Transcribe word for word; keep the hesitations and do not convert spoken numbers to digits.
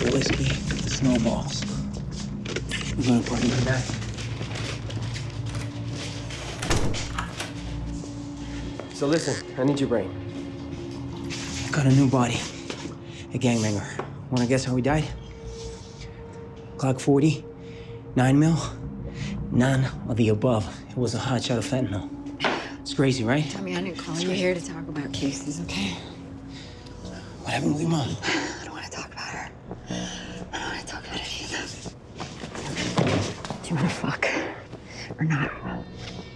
whiskey, snowballs. We're gonna party tonight. So listen, I need your brain. Got a new body. A gangbanger. Wanna guess how he died? Glock forty, nine mil, none of the above. It was a hot shot of fentanyl. It's crazy, right? Tommy, I didn't call you here to talk about cases, okay? What happened with your mom? I don't want to talk about her. I don't want to talk about it either. Do you want to fuck or not?